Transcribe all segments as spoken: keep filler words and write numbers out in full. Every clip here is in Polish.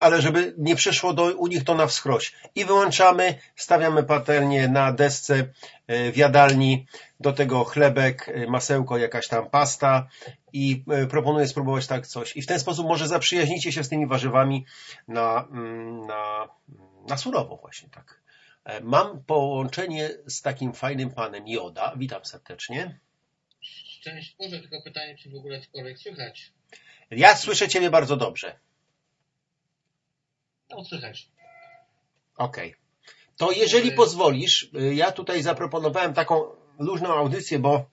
ale żeby nie przeszło do, u nich to na wskroś. I wyłączamy, stawiamy patelnię na desce w jadalni, do tego chlebek, masełko, jakaś tam pasta i proponuję spróbować tak coś. I w ten sposób może zaprzyjaźnicie się z tymi warzywami na, na, na surowo właśnie tak. Mam połączenie z takim fajnym panem Joda. Witam serdecznie. Szczęść Boże, tylko pytanie, czy w ogóle cokolwiek słychać? Ja słyszę Ciebie bardzo dobrze. No, słychać. Okej. Okay. To jeżeli pozwolisz, ja tutaj zaproponowałem taką luźną audycję, bo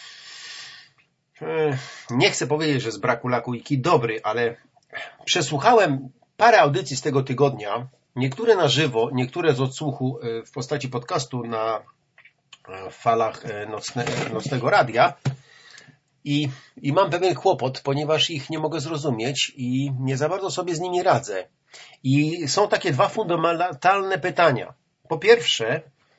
nie chcę powiedzieć, że z braku laku i kit dobry, ale przesłuchałem parę audycji z tego tygodnia, niektóre na żywo, niektóre z odsłuchu w postaci podcastu na falach nocne, nocnego radia i, i mam pewien kłopot, ponieważ ich nie mogę zrozumieć i nie za bardzo sobie z nimi radzę. I są takie dwa fundamentalne pytania. Po pierwsze,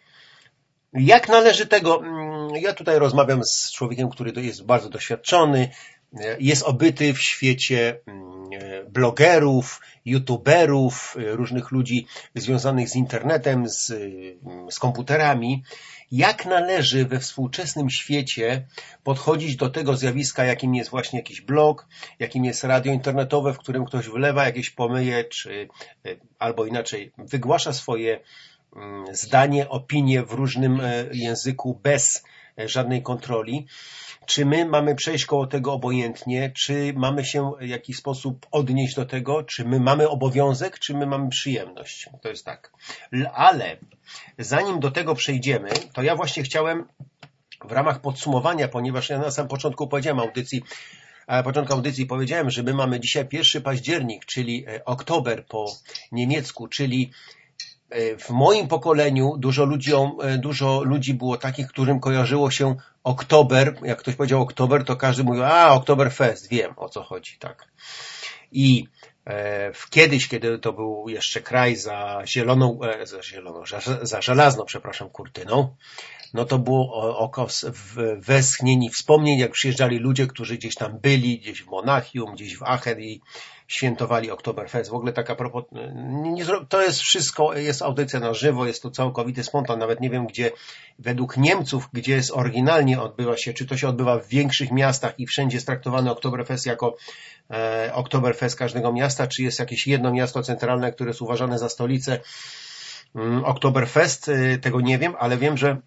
jak należy tego, ja tutaj rozmawiam z człowiekiem, który jest bardzo doświadczony, jest obyty w świecie blogerów, youtuberów, różnych ludzi związanych z internetem, z, z komputerami. Jak należy we współczesnym świecie podchodzić do tego zjawiska, jakim jest właśnie jakiś blog, jakim jest radio internetowe, w którym ktoś wlewa jakieś pomyje, czy albo inaczej wygłasza swoje zdanie, opinię w różnym języku bez żadnej kontroli. Czy my mamy przejść koło tego obojętnie, czy mamy się w jakiś sposób odnieść do tego, czy my mamy obowiązek, czy my mamy przyjemność. To jest tak. Ale zanim do tego przejdziemy, to ja właśnie chciałem w ramach podsumowania, ponieważ ja na samym początku powiedziałem audycji, na początku audycji powiedziałem, że my mamy dzisiaj pierwszy październik, czyli oktober po niemiecku, czyli w moim pokoleniu dużo ludzi, dużo ludzi było takich, którym kojarzyło się oktober. Jak ktoś powiedział oktober, to każdy mówił, a Oktoberfest, wiem o co chodzi, tak. I e, kiedyś, kiedy to był jeszcze kraj za zieloną, e, za zieloną, za, za żelazną, przepraszam, kurtyną, no to było okos westchnień i wspomnień, jak przyjeżdżali ludzie, którzy gdzieś tam byli, gdzieś w Monachium, gdzieś w Aachen i świętowali Oktoberfest. W ogóle tak a propos, nie, nie, to jest wszystko, jest audycja na żywo, jest to całkowity spontan, nawet nie wiem, gdzie według Niemców, gdzie jest oryginalnie odbywa się, czy to się odbywa w większych miastach i wszędzie jest traktowany Oktoberfest jako e, Oktoberfest każdego miasta, czy jest jakieś jedno miasto centralne, które jest uważane za stolicę mm, Oktoberfest, e, tego nie wiem, ale wiem, że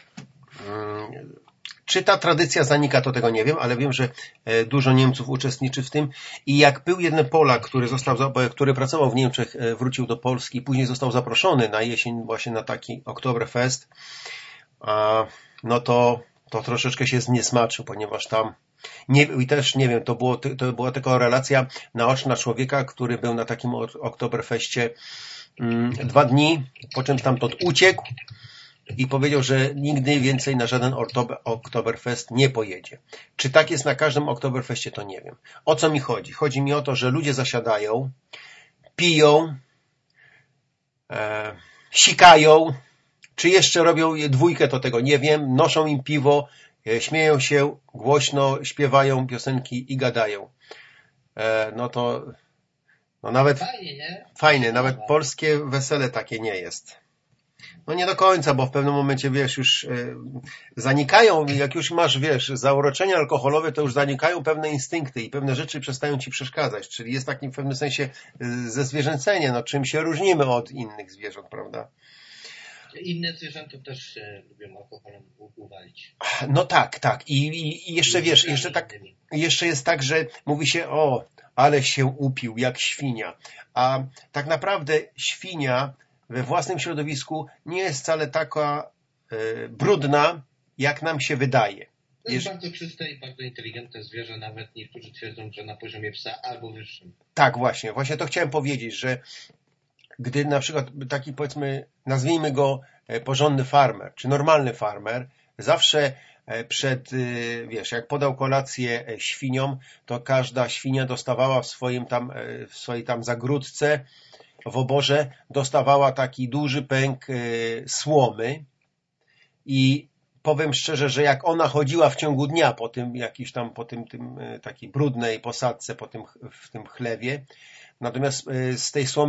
czy ta tradycja zanika, to tego nie wiem, ale wiem, że dużo Niemców uczestniczy w tym i jak był jeden Polak, który został, który pracował w Niemczech, wrócił do Polski i później został zaproszony na jesień właśnie na taki Oktoberfest, no to, to troszeczkę się zniesmaczył, ponieważ tam nie, i też nie wiem, to, było, to była taka relacja naoczna człowieka, który był na takim Oktoberfeście mm, dwa dni, po czym stamtąd uciekł i powiedział, że nigdy więcej na żaden Oktoberfest nie pojedzie. Czy tak jest na każdym Oktoberfestie, to nie wiem. O co mi chodzi? Chodzi mi o to, że ludzie zasiadają, piją, e, sikają, czy jeszcze robią dwójkę, to tego nie wiem, noszą im piwo, e, śmieją się, głośno śpiewają piosenki i gadają. E, no to no nawet Fajnie, nie? Fajne, nawet polskie wesele takie nie jest. No nie do końca, bo w pewnym momencie, wiesz, już y, zanikają, jak już masz, wiesz, zauroczenia alkoholowe, to już zanikają pewne instynkty i pewne rzeczy przestają ci przeszkadzać, czyli jest takim w pewnym sensie y, zezwierzęcenie, no czym się różnimy od innych zwierząt, prawda? Inne zwierzęta też się lubią alkoholem uwalić. No tak, tak. I, i, i jeszcze, wiesz, jeszcze tak, jeszcze jest tak, że mówi się, o, ale się upił, jak świnia. A tak naprawdę świnia we własnym środowisku nie jest wcale taka y, brudna, jak nam się wydaje. To jest Jeż... bardzo czyste i bardzo inteligentne zwierzę, nawet niektórzy twierdzą, że na poziomie psa albo wyższym. Tak, właśnie. Właśnie to chciałem powiedzieć, że gdy na przykład taki, powiedzmy, nazwijmy go porządny farmer, czy normalny farmer, zawsze przed, wiesz, jak podał kolację świniom, to każda świnia dostawała w swoim tam, w swojej tam zagródce, w oborze, dostawała taki duży pęk słomy i powiem szczerze, że jak ona chodziła w ciągu dnia po tym jakiś tam, po tym, tym takiej brudnej posadce, po tym, w tym chlewie, natomiast z tej słomy